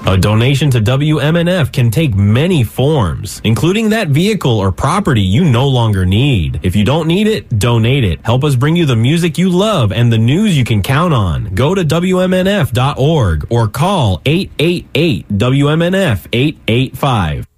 A donation to WMNF can take many forms, including that vehicle or property you no longer need. If you don't need it, donate it. Help us bring you the music you love and the news you can count on. Go to WMNF.org or call 888-WMNF-885.